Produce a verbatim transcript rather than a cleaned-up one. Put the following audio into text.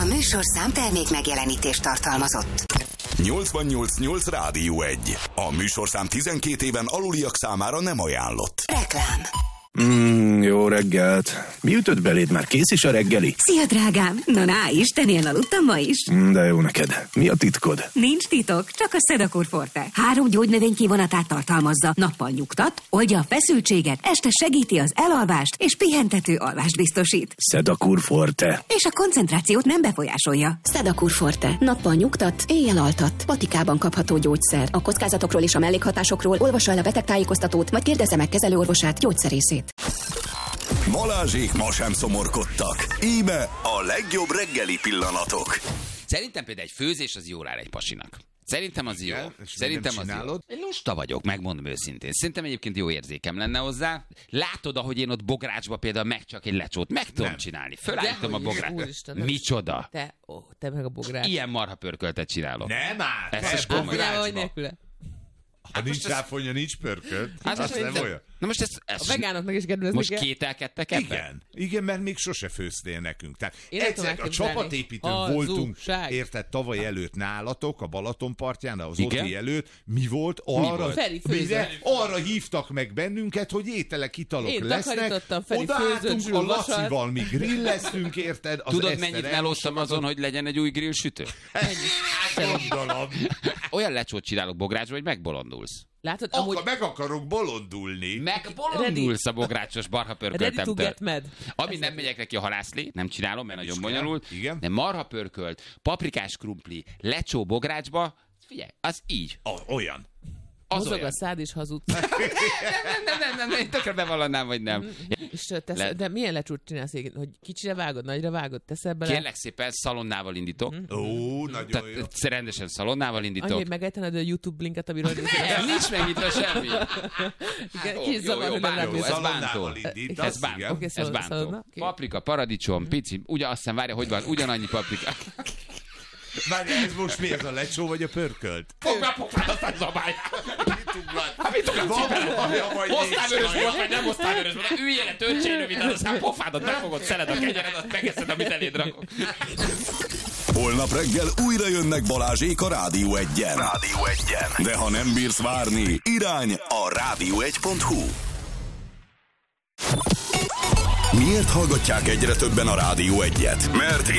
műsorszám termék megjelenítést tartalmazott. nyolcvannyolc nyolc Rádió egy. A műsorszám tizenkét éven aluliak számára nem ajánlott. Reklám. Mm, jó reggelt. Mi ütött beléd? Már kész is a reggeli? Szia, drágám! Na, na, Istenén aludtam ma is. Mm, de jó neked. Mi a titkod? Nincs titok, csak a Sedakur Forte. Három gyógynövény kivonatát tartalmazza. Nappal nyugtat, oldja a feszültséget, este segíti az elalvást, és pihentető alvást biztosít. Sedakur Forte. És a koncentrációt nem befolyásolja. Sedakur Forte. Nappal nyugtat, éjjel altat. Patikában kapható gyógyszer. A kockázatokról és a mellékhatásokról olvassa el a betegtájékoztatót, vagy kérdezze meg kezelőorvosát, gyógyszerészét. Balázsék ma sem szomorkodtak. Íme a legjobb reggeli pillanatok. Szerintem például egy főzés az jó rá egy pasinak. Szerintem az igen, jó. és Szerintem az jó. Én lusta vagyok, megmondom őszintén. Szerintem egyébként jó érzékem lenne hozzá. Látod, ahogy én ott bográcsba például meg csak egy lecsót meg tudom nem. csinálni. Fölállítom a bográcsot. Micsoda? Te, ó, te meg a bogrács. Ilyen marha pörköltet csinálok. Nem áll! Ez is komoly. Ha nincs ráfonja, nincs pörkölt. Hát az nem olyan. Na most ezt, ezt a vegánoknak is kedvezni most kell. Kételkedtek ebben? Igen, igen, mert még sose főztél nekünk. Tehát én egyszer a csapatépítőn voltunk, érted, tavaly előtt nálatok, a Balaton partján, az Oti előtt. Mi volt? Arra, Mi volt? mire, arra hívtak meg bennünket, hogy ételek, italok én lesznek. Odaálltunk a Lacival, mi grilleztünk, érted? Az tudod, mennyit melóztam azon, hogy legyen egy új grillsütő? Olyan lecsót csinálok bográcsba, hogy megbolondulsz. Látod, Akkor amúgy... meg akarok bolondulni. Megbolondulsz a bográcsos barha pörköltemtől. Ami Ez nem megyek neki a halászli, nem csinálom, mert nagyon bonyolult. Igen. De marha pörkölt, paprikás krumpli, lecsó bográcsba, figyelj, az így. A, olyan. Az mozog olyan. a szád és hazud. nem, nem, nem, nem, nem, én tökre bevallanám, vagy nem. És tesz, Le... De milyen lecsút csinálsz, hogy kicsire vágod, nagyra vágod, teszel bele? Kérlek szépen, szalonnával indítok. Ó, oh, nagyon jó. Tehát rendesen szalonnával indítok. Annyi, hogy megejtened a YouTube linket, amiről... Nem, nincs megnyitva semmi. Kis zavar, hogy nem bántó, ez bántó. Ez bántó, okay, ez bántó. Okay. Paprika, paradicsom, pici, ugye azt hiszem, várja, hogy van, ugyanannyi paprika. Várja, ez most mi, ez a lecsó vagy a pörkölt? Fogd be a pofád, aztán zabálják. Hát mit tudod cipelni? Hoztál vörösbort, vagy nem hoztál vörösbort? Üljél le törcsényű, mint aztán pofádat befogod, szeled a kenyered, azt megeszed, amit eléd rakok. Holnap reggel újra jönnek Balázsék a Rádió egyen. Rádió egyen. De ha nem bírsz várni, irány a rádió egy pont hu. Miért hallgatják egyre többen a Rádió egyet? Mert